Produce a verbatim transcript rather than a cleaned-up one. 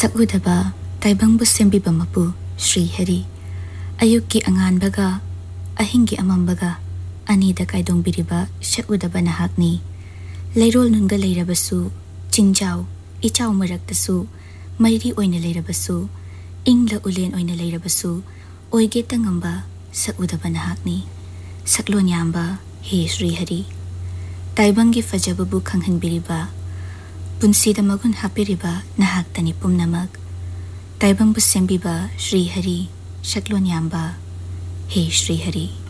सकूदबा ताइबंगबु सेंबिबा मपु Shri Hari अयुक्की अंगानबगा अहिंगी अमंबगा अनीदा कायदोंबिरिबा सकूदबा नहाकनी लेरोल नुंगा लेरबसु चिंजाव इचाव मरक्तसु Mary ओइना लेरबसु इंगला woollen ओइना लेरबसु ओइगे तंगंबा सकूदबा नहाकनी सकलोन याम्बा हे Shri Hari ताइबंगी फजबबु खंगहनबिरिबा पुंसीदा मगुन हापिरिबा नहाक्तनी पुमनमक ताइबंगबु सेंबिबा Shri Hari सकलोन याम्बा हे Shri Hari.